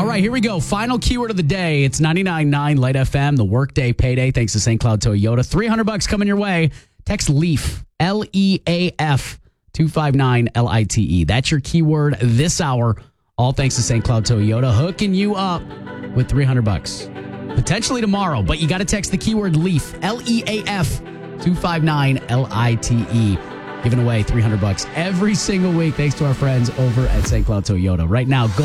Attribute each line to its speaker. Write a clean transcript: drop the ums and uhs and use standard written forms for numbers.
Speaker 1: All right, here we go. Final keyword of the day. It's 99.9 Light FM, the workday payday. Thanks to St. Cloud Toyota. $300 coming your way. Text LEAF, LEAF, 259-LITE. That's your keyword this hour. All thanks to St. Cloud Toyota, hooking you up with $300. Potentially tomorrow, but you got to text the keyword LEAF, LEAF, 259-LITE. Giving away $300 every single week thanks to our friends over at St. Cloud Toyota. Right now, go